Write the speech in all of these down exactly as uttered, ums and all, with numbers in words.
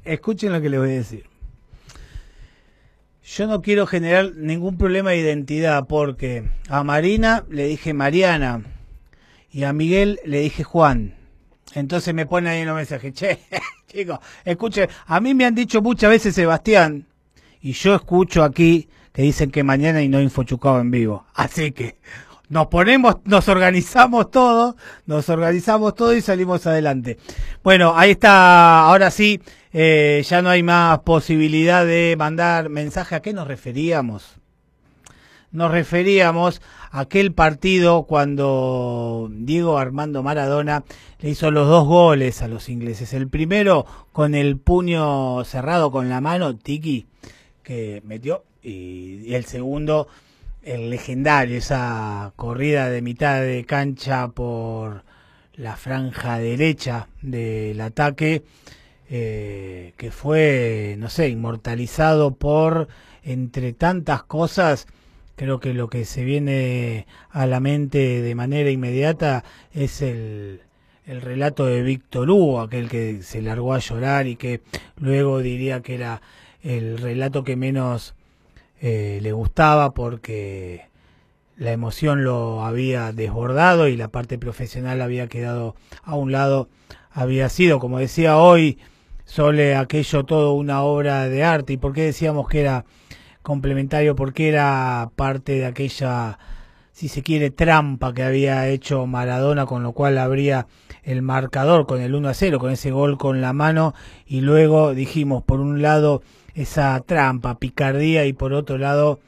escuchen lo que les voy a decir. Yo no quiero generar ningún problema de identidad porque a Marina le dije Mariana y a Miguel le dije Juan. Entonces me ponen ahí en los mensajes, che, chicos, escuchen, a mí me han dicho muchas veces Sebastián y yo escucho aquí que dicen que mañana y no Infochucado en vivo. Así que nos ponemos, nos organizamos todos, nos organizamos todos y salimos adelante. Bueno, ahí está, ahora sí, eh, ya no hay más posibilidad de mandar mensaje. ¿A qué nos referíamos? Nos referíamos a aquel partido cuando Diego Armando Maradona le hizo los dos goles a los ingleses. El primero con el puño cerrado con la mano, tiki, que metió, y, y el segundo, el legendario, esa corrida de mitad de cancha por la franja derecha del ataque, eh, que fue, no sé, inmortalizado por, entre tantas cosas. Creo que lo que se viene a la mente de manera inmediata es el, el relato de Víctor Hugo, aquel que se largó a llorar y que luego diría que era el relato que menos eh, le gustaba porque la emoción lo había desbordado y la parte profesional había quedado a un lado. Había sido, como decía hoy, Sole, aquello todo una obra de arte. ¿Y por qué decíamos que era complementario? Porque era parte de aquella, si se quiere, trampa que había hecho Maradona, con lo cual abría el marcador con el uno a cero, con ese gol con la mano, y luego dijimos, por un lado, esa trampa, picardía, y por otro lado,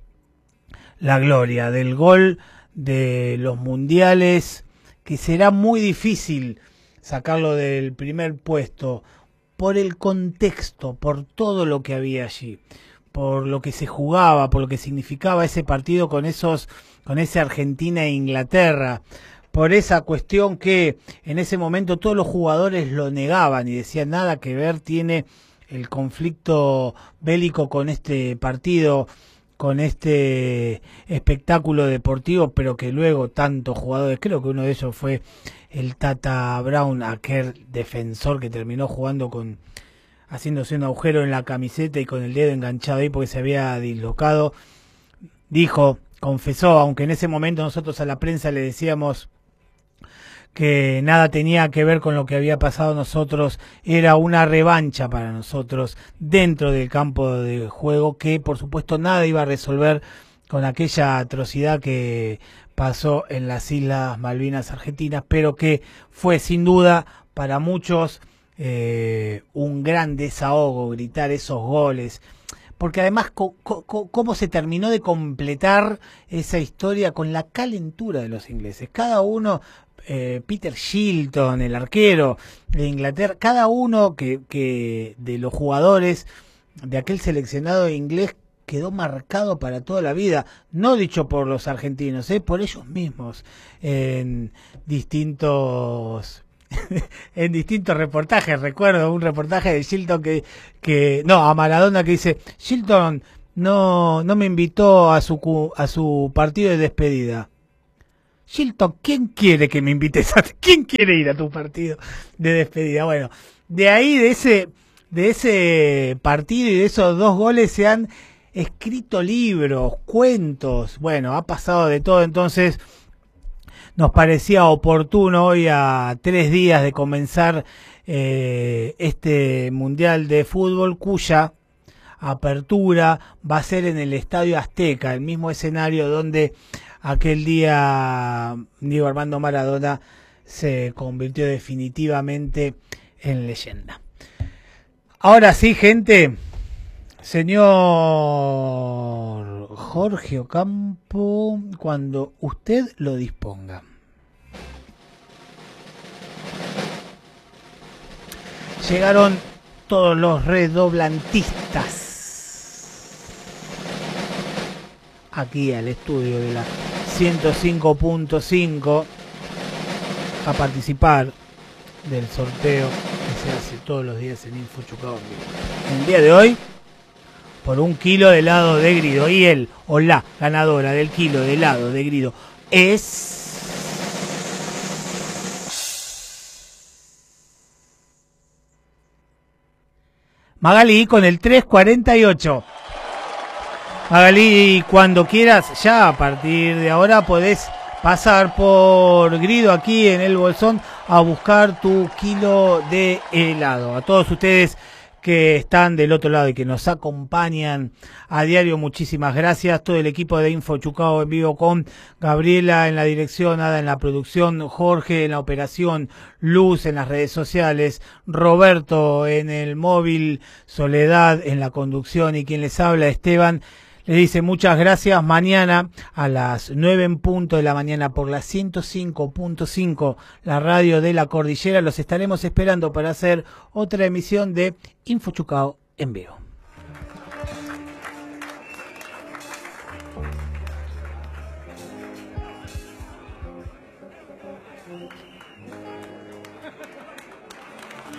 la gloria del gol de los mundiales, que será muy difícil sacarlo del primer puesto, por el contexto, por todo lo que había allí, por lo que se jugaba, por lo que significaba ese partido con esos, con ese Argentina e Inglaterra, por esa cuestión que en ese momento todos los jugadores lo negaban y decían nada que ver tiene el conflicto bélico con este partido, con este espectáculo deportivo, pero que luego tantos jugadores, creo que uno de ellos fue el Tata Brown, aquel defensor que terminó jugando con haciéndose un agujero en la camiseta y con el dedo enganchado ahí porque se había dislocado, dijo, confesó, aunque en ese momento nosotros a la prensa le decíamos que nada tenía que ver con lo que había pasado nosotros, era una revancha para nosotros dentro del campo de juego, que por supuesto nada iba a resolver con aquella atrocidad que pasó en las Islas Malvinas Argentinas, pero que fue sin duda para muchos eh, un gran desahogo, gritar esos goles, porque además co co cómo se terminó de completar esa historia con la calentura de los ingleses, cada uno, eh, Peter Shilton, el arquero de Inglaterra, cada uno que, que de los jugadores de aquel seleccionado inglés quedó marcado para toda la vida, no dicho por los argentinos, eh, por ellos mismos, en distintos en distintos reportajes. Recuerdo un reportaje de Shilton que, que no, a Maradona, que dice, Shilton no, no me invitó a su, a su partido de despedida. Shilton, ¿quién quiere que me invites a, quién quiere ir a tu partido de despedida? Bueno, de ahí, de ese, de ese partido y de esos dos goles se han escrito libros, cuentos, bueno, ha pasado de todo. Entonces nos parecía oportuno hoy, a tres días de comenzar eh, este Mundial de Fútbol, cuya apertura va a ser en el Estadio Azteca, el mismo escenario donde aquel día Diego Armando Maradona se convirtió definitivamente en leyenda. Ahora sí, gente, señor Jorge Ocampo, cuando usted lo disponga. Llegaron todos los redoblantistas aquí al estudio de la ciento cinco punto cinco a participar del sorteo que se hace todos los días en Infochucado. En el día de hoy, por un kilo de helado de Grido, y él o la ganadora del kilo de helado de Grido es Magali con el tres cuarenta y ocho. Magali, cuando quieras, ya a partir de ahora podés pasar por Grido aquí en el Bolsón a buscar tu kilo de helado. A todos ustedes que están del otro lado y que nos acompañan a diario, muchísimas gracias. Todo el equipo de Info Chucao en vivo con Gabriela en la dirección, Ada en la producción, Jorge en la operación, Luz en las redes sociales, Roberto en el móvil, Soledad en la conducción y quien les habla, Esteban. Les dice muchas gracias. Mañana a las nueve en punto de la mañana por la ciento cinco punto cinco, la radio de la Cordillera, los estaremos esperando para hacer otra emisión de Info Chucao en vivo.